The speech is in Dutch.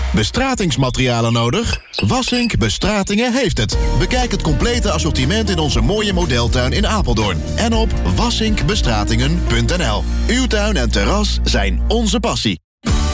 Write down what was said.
Bestratingsmaterialen nodig? Wassink Bestratingen heeft het. Bekijk het complete assortiment in onze mooie modeltuin in Apeldoorn. En op wassinkbestratingen.nl. Uw tuin en terras zijn onze passie.